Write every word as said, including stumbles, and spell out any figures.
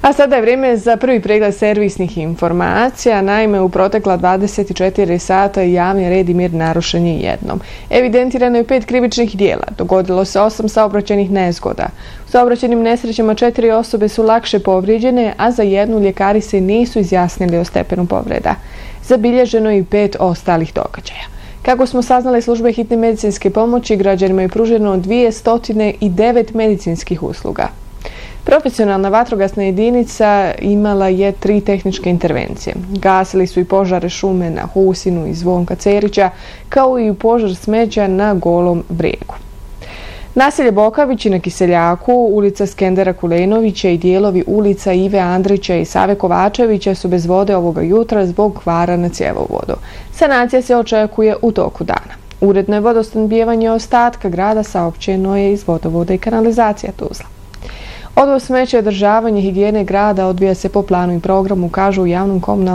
A sada je vrijeme za prvi pregled servisnih informacija. Naime, u protekla dvadeset četiri sata javni red i mir narušen je jednom. Evidentirano je pet krivičnih dijela. Dogodilo se osam saobraćajnih nezgoda. U saobraćajnim nesrećama četiri osobe su lakše povrijeđene, a za jednu ljekari se nisu izjasnili o stepenu povreda. Zabilježeno je i pet ostalih događaja. Kako smo saznali, službe hitne medicinske pomoći građanima je pruženo dvjesto devet medicinskih usluga. Profesionalna vatrogasna jedinica imala je tri tehničke intervencije. Gasili su i požare šume na Husinu i Zvonka Cerića, kao i požar smeća na Golom brijegu. Naselje Bokavići na Kiseljaku, ulica Skendera Kulenovića i dijelovi ulica Ive Andrića i Save Kovačevića su bez vode ovoga jutra zbog kvara na cjevovodu. Sanacija se očekuje u toku dana. Uredno je vodosnabdijevanje ostatka grada saopćeno je iz Vodovoda i kanalizacija Tuzla. Odvoz smeća i održavanje higijene grada odvija se po planu i programu, kažu u javnom komunalnom